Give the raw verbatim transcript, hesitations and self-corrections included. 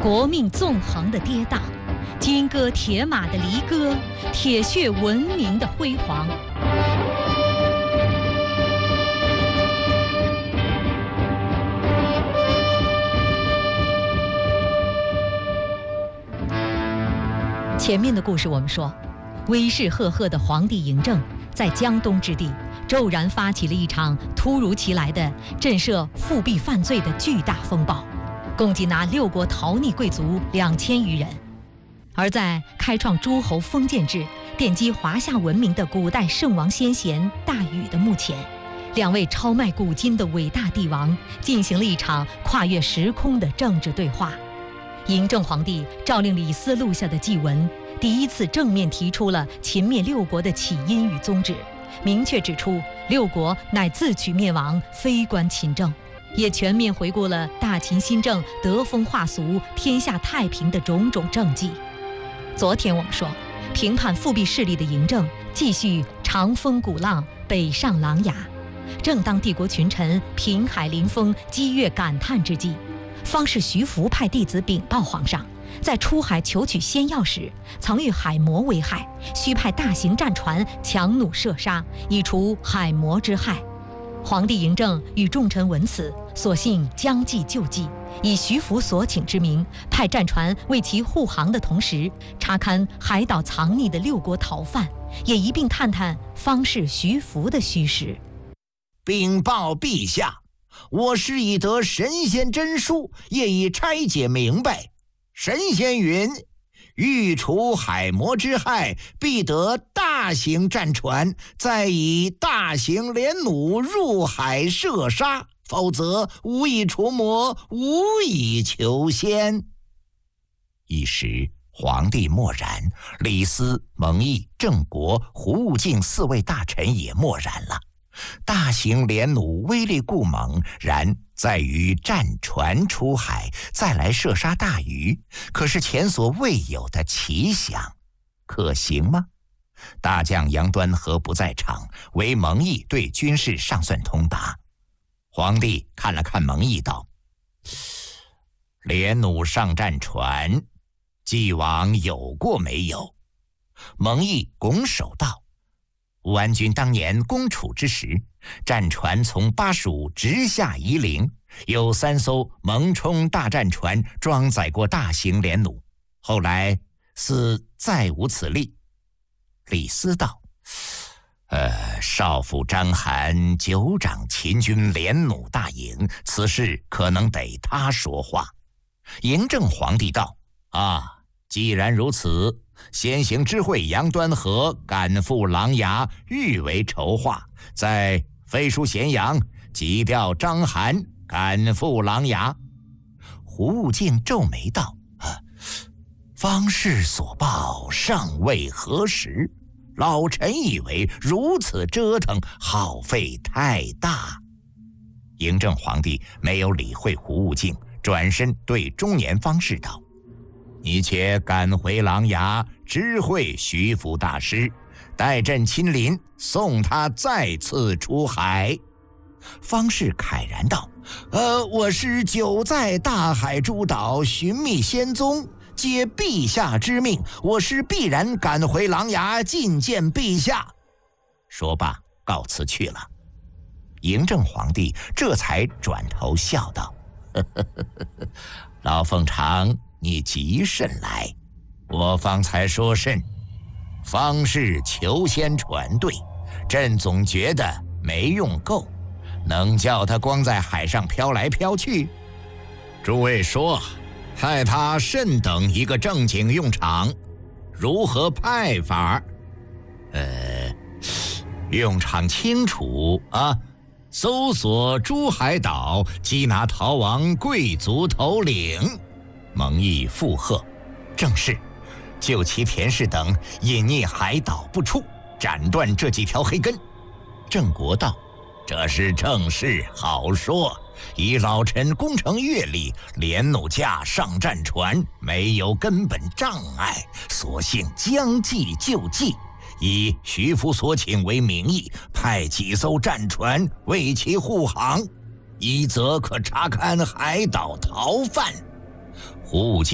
国命纵横的跌宕，金戈铁马的离歌，铁血文明的辉煌。前面的故事我们说，威势赫赫的皇帝嬴政在江东之地骤然发起了一场突如其来的震慑复辟犯罪的巨大风暴，共计拿六国逃逆贵族两千余人。而在开创诸侯封建制、奠基华夏文明的古代圣王先贤大禹的墓前，两位超迈古今的伟大帝王进行了一场跨越时空的政治对话。嬴政皇帝诏令李斯录下的祭文，第一次正面提出了秦灭六国的起因与宗旨，明确指出六国乃自取灭亡，非关秦政，也全面回顾了大秦新政德风化俗、天下太平的种种政绩。昨天我们说，平叛复辟势力的嬴政继续长风鼓浪，北上琅琊。正当帝国群臣平海临风、激越感叹之际，方士徐福派弟子禀报皇上，在出海求取仙药时，曾遇海魔为害，需派大型战船强弩射杀，以除海魔之害。皇帝嬴政与众臣闻此，索性将计就计，以徐福所请之名，派战船为其护航的同时，查勘海岛藏匿的六国逃犯，也一并探探方士徐福的虚实。 禀报陛下，我师已得神仙真书，业已拆解明白。神仙云：欲除海魔之害，必得大型战船，再以大型连弩入海射杀，否则无以除魔，无以求仙。一时皇帝默然，李斯、蒙毅、郑国、胡悟净四位大臣也默然了。大型连弩威力固猛，然在于战船出海，再来射杀大鱼，可是前所未有的奇想，可行吗？大将杨端和不在场，唯蒙毅对军事尚算通达。皇帝看了看蒙毅道：连弩上战船，既往有过没有？蒙毅拱手道：武安君当年攻楚之时，战船从巴蜀直下夷陵，有三艘蒙冲大战船装载过大型连弩，后来似再无此例。李斯道：呃，少府章邯久掌秦军连弩大营，此事可能得他说话。嬴政皇帝道：啊，既然如此，先行知会杨端和赶赴琅琊，预为筹划，再飞书咸阳，急调章邯赶赴琅琊。胡悟净皱眉道：啊，方士所报尚未核实，老臣以为如此折腾，耗费太大。嬴政皇帝没有理会胡悟净，转身对中年方士道：你且赶回琅琊，知会徐福大师，待朕亲临，送他再次出海。方士慨然道：呃，我师久在大海诸岛寻觅仙踪，接陛下之命，我师必然赶回琅琊觐见陛下。说罢告辞去了。嬴政皇帝这才转头笑道：呵呵呵呵，老凤长，你急甚来？我方才说甚？方士求仙船队，朕总觉得没用够，能叫他光在海上飘来飘去？诸位说，派他甚等一个正经用场，如何派法？呃，用场清楚啊！搜索珠海岛，缉拿逃亡贵族头领。蒙毅附和：正是，救其田氏等隐匿海岛不出，斩断这几条黑根。郑国道：这是正事，好说。以老臣攻城阅历，连弩架上战船，没有根本障碍，索性将计就计，以徐福所请为名义，派几艘战船为其护航，一则可查勘海岛逃犯。胡悟净